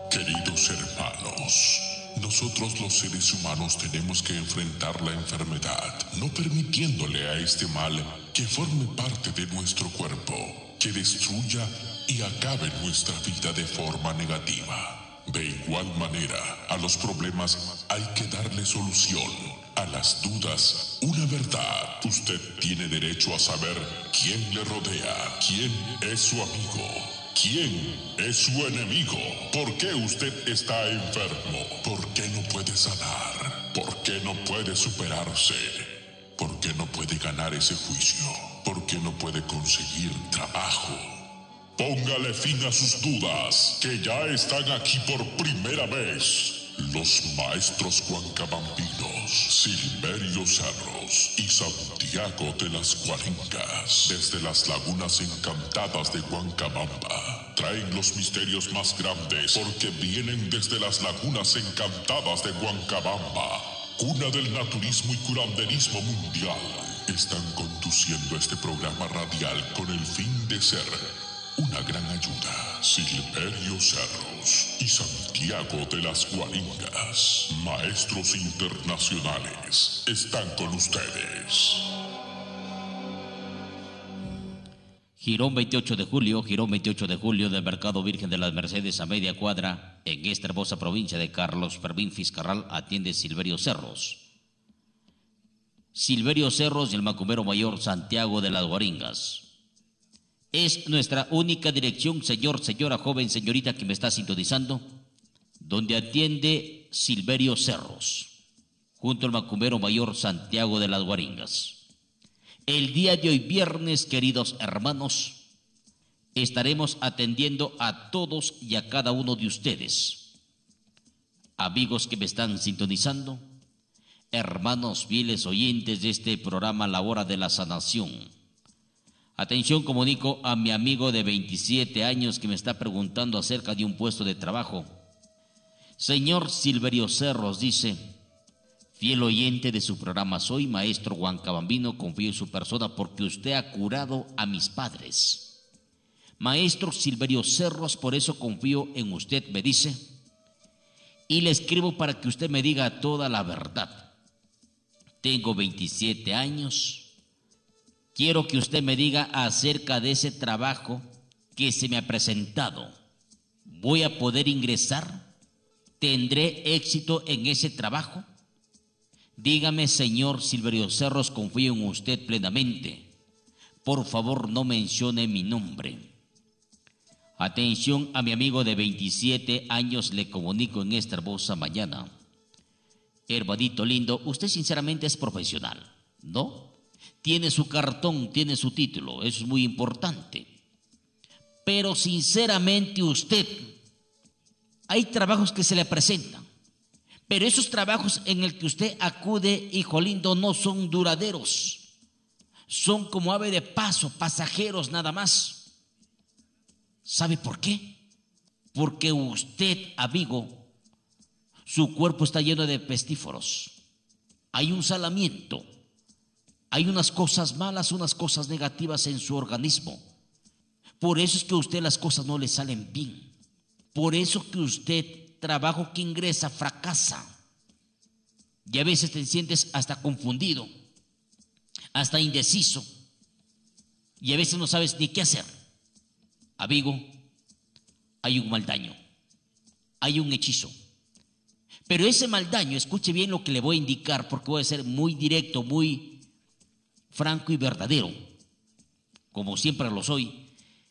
Queridos hermanos, nosotros los seres humanos tenemos que enfrentar la enfermedad, no permitiéndole a este mal que forme parte de nuestro cuerpo, que destruya y acabe nuestra vida de forma negativa. De igual manera, a los problemas hay que darle solución. A las dudas, una verdad. Usted tiene derecho a saber quién le rodea, quién es su amigo, quién es su enemigo. ¿Por qué usted está enfermo? ¿Por qué no puede sanar? ¿Por qué no puede superarse? ¿Por qué no puede ganar ese juicio? ¿Por qué no puede conseguir trabajo? Póngale fin a sus dudas, que ya están aquí por primera vez. Los maestros huancabambinos, Silverio Cerros y Santiago de las Guaringas, desde las lagunas encantadas de Huancabamba, traen los misterios más grandes porque vienen desde las lagunas encantadas de Huancabamba, cuna del naturismo y curanderismo mundial. Están conduciendo este programa radial con el fin de ser una gran ayuda. Silverio Cerros y Santiago de las Guaringas, maestros internacionales, están con ustedes. Girón 28 de julio del Mercado Virgen de las Mercedes a media cuadra, en esta hermosa provincia de Carlos Fermín Fiscarral, atiende Silverio Cerros. Silverio Cerros y el macumbero mayor Santiago de las Guaringas. Es nuestra única dirección, señor, señora, joven, señorita que me está sintonizando, donde atiende Silverio Cerros, junto al macumbero mayor Santiago de las Guaringas. El día de hoy, viernes, queridos hermanos, estaremos atendiendo a todos y a cada uno de ustedes, amigos que me están sintonizando, hermanos fieles oyentes de este programa La Hora de la Sanación. Atención, comunico a mi amigo de 27 años que me está preguntando acerca de un puesto de trabajo. Señor Silverio Cerros, dice, fiel oyente de su programa, soy maestro huancabambino, confío en su persona porque usted ha curado a mis padres. Maestro Silverio Cerros, por eso confío en usted, me dice, y le escribo para que usted me diga toda la verdad. Tengo 27 años. Quiero que usted me diga acerca de ese trabajo que se me ha presentado. ¿Voy a poder ingresar? ¿Tendré éxito en ese trabajo? Dígame, señor Silverio Cerros, confío en usted plenamente. Por favor, no mencione mi nombre. Atención a mi amigo de 27 años, le comunico en esta hermosa mañana. Hermanito lindo, usted sinceramente es profesional, ¿no? Tiene su cartón, tiene su título, eso es muy importante. Pero sinceramente usted, hay trabajos que se le presentan, pero esos trabajos en el que usted acude, hijo lindo, no son duraderos. Son como ave de paso, pasajeros nada más. ¿Sabe por qué? Porque usted, amigo, su cuerpo está lleno de pestíferos. Hay un salamiento. Hay unas cosas malas, unas cosas negativas en su organismo. Por eso es que a usted las cosas no le salen bien. Por eso que usted, trabajo que ingresa, fracasa. Y a veces te sientes hasta confundido, hasta indeciso. Y a veces no sabes ni qué hacer. Amigo, hay un mal daño, hay un hechizo. Pero ese mal daño, escuche bien lo que le voy a indicar, porque voy a ser muy directo, muy franco y verdadero, como siempre lo soy.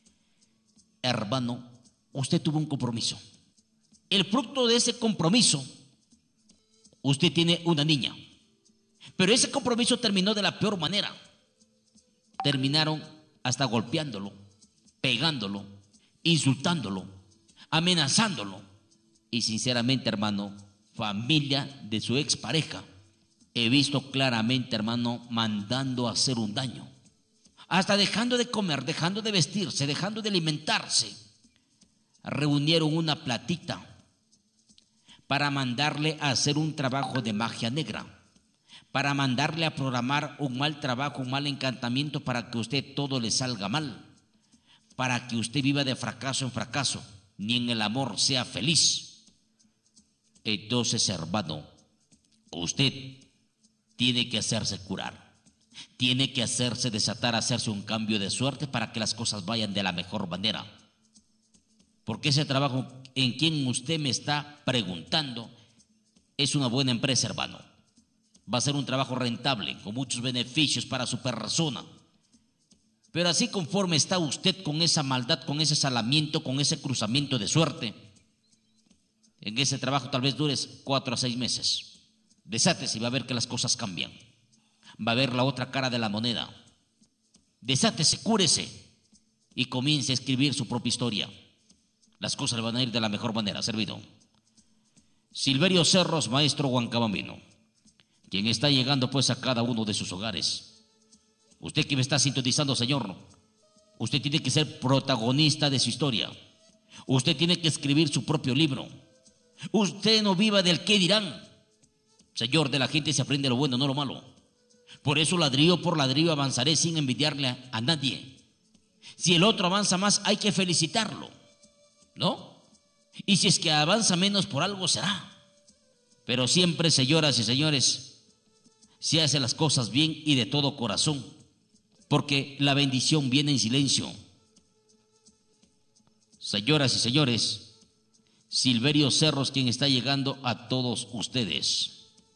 Hermano, usted tuvo un compromiso. El fruto de ese compromiso, usted tiene una niña, pero ese compromiso terminó de la peor manera. Terminaron hasta golpeándolo, pegándolo, insultándolo, amenazándolo. Y sinceramente, hermano, familia de su expareja, he visto claramente, hermano, mandando a hacer un daño. Hasta dejando de comer, dejando de vestirse, dejando de alimentarse. Reunieron una platita para mandarle a hacer un trabajo de magia negra, para mandarle a programar un mal trabajo, un mal encantamiento para que a usted todo le salga mal, para que usted viva de fracaso en fracaso, ni en el amor sea feliz. Entonces, hermano, usted tiene que hacerse curar, tiene que hacerse desatar, hacerse un cambio de suerte para que las cosas vayan de la mejor manera. Porque ese trabajo en quien usted me está preguntando es una buena empresa, hermano. Va a ser un trabajo rentable, con muchos beneficios para su persona. Pero así conforme está usted con esa maldad, con ese salamiento, con ese cruzamiento de suerte, en ese trabajo tal vez dures 4 a 6 meses. Desátese y va a ver que las cosas cambian. Va a ver la otra cara de la moneda. Desátese, cúrese y comience a escribir su propia historia. Las cosas le van a ir de la mejor manera, servido. Silverio Cerros, maestro Huancabambino, quien está llegando pues a cada uno de sus hogares. Usted que me está sintonizando, señor, usted tiene que ser protagonista de su historia. Usted tiene que escribir su propio libro. Usted no viva del qué dirán. Señor, de la gente se aprende lo bueno, no lo malo. Por eso ladrillo por ladrillo avanzaré sin envidiarle a nadie. Si el otro avanza más, hay que felicitarlo, ¿no? Y si es que avanza menos, por algo será. Pero siempre, señoras y señores, se hace las cosas bien y de todo corazón, porque la bendición viene en silencio. Señoras y señores, Silverio Cerros, quien está llegando a todos ustedes.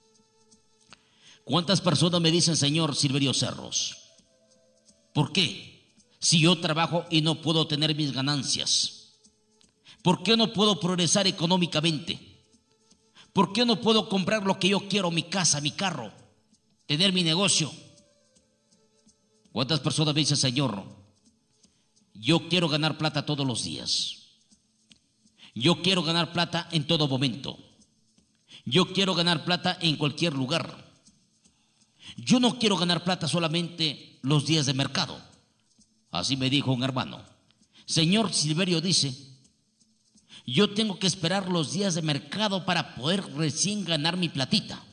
¿Cuántas personas me dicen, señor Silverio Cerros? ¿Por qué? Si yo trabajo y no puedo tener mis ganancias, ¿por qué no puedo progresar económicamente? ¿Por qué no puedo comprar lo que yo quiero, mi casa, mi carro, tener mi negocio? ¿Cuántas personas me dicen, señor, yo quiero ganar plata todos los días? Yo quiero ganar plata en todo momento. Yo quiero ganar plata en cualquier lugar. Yo no quiero ganar plata solamente los días de mercado. Así me dijo un hermano. Señor Silverio dice, yo tengo que esperar los días de mercado para poder recién ganar mi platita.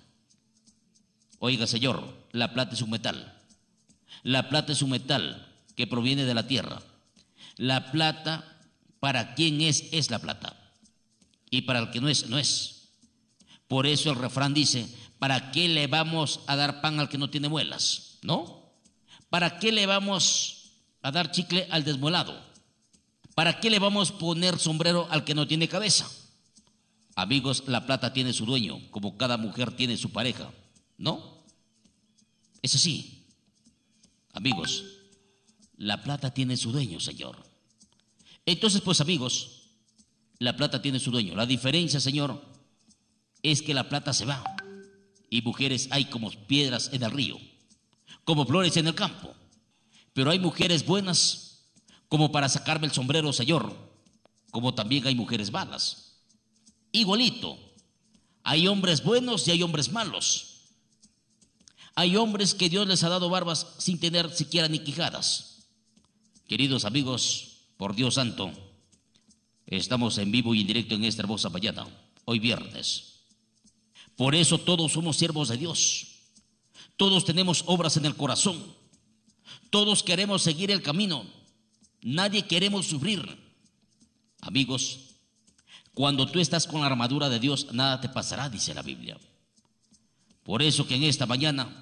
Oiga, señor, la plata es un metal. La plata es un metal que proviene de la tierra. La plata, para quien es la plata. Y para el que no es, no es. Por eso el refrán dice, ¿para qué le vamos a dar pan al que no tiene muelas? ¿No? ¿Para qué le vamos a dar chicle al desmuelado? ¿Para qué le vamos a poner sombrero al que no tiene cabeza? Amigos, la plata tiene su dueño, como cada mujer tiene su pareja, ¿no? Es así. Amigos, la plata tiene su dueño, señor. Entonces, pues, amigos, la plata tiene su dueño. La diferencia, señor, es que la plata se va y mujeres hay como piedras en el río, como flores en el campo. Pero hay mujeres buenas como para sacarme el sombrero, señor, como también hay mujeres malas. Igualito, hay hombres buenos y hay hombres malos. Hay hombres que Dios les ha dado barbas sin tener siquiera ni quijadas. Queridos amigos, por Dios santo, estamos en vivo y en directo en esta hermosa mañana, hoy viernes. Por eso todos somos siervos de Dios. Todos tenemos obras en el corazón. Todos queremos seguir el camino. Nadie queremos sufrir. Amigos, cuando tú estás con la armadura de Dios, nada te pasará, dice la Biblia. Por eso que en esta mañana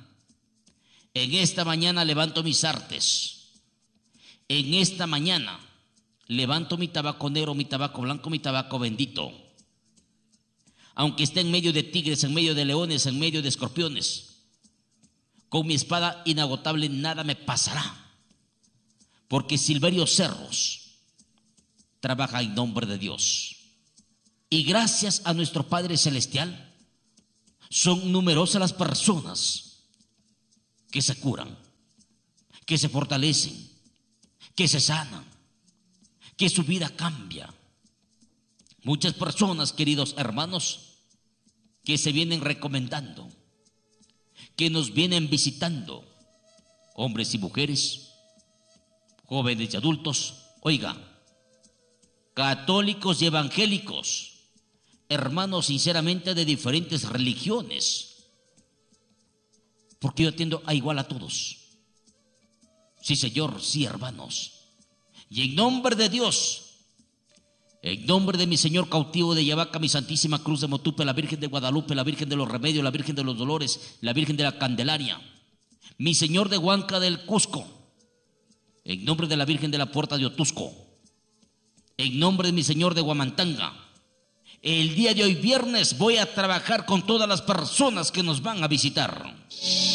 levanto mis artes. En esta mañana levanto mi tabaco negro, mi tabaco blanco, mi tabaco bendito. Aunque esté en medio de tigres, en medio de leones, en medio de escorpiones, con mi espada inagotable nada me pasará. Porque Silverio Cerros trabaja en nombre de Dios. Y gracias a nuestro Padre Celestial, son numerosas las personas que se curan, que se fortalecen, que se sanan, que su vida cambia. Muchas personas, queridos hermanos, que se vienen recomendando, que nos vienen visitando, hombres y mujeres, jóvenes y adultos, oiga, católicos y evangélicos, hermanos sinceramente de diferentes religiones, porque yo atiendo a igual a todos. Sí, Señor, sí, hermanos. Y en nombre de Dios, En nombre de mi Señor cautivo de Yavaca, mi Santísima Cruz de Motupe, la Virgen de Guadalupe, la Virgen de los Remedios, la Virgen de los Dolores, la Virgen de la Candelaria, mi Señor de Huanca del Cusco, en nombre de la Virgen de la Puerta de Otusco, en nombre de mi Señor de Huamantanga, el día de hoy viernes voy a trabajar con todas las personas que nos van a visitar.